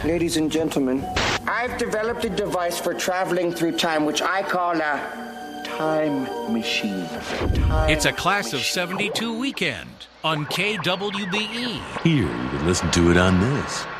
Ladies and gentlemen, I've developed a device for traveling through time, which I call a time machine. It's a Class of 72 weekend on KWBE. Here you can listen to it on this.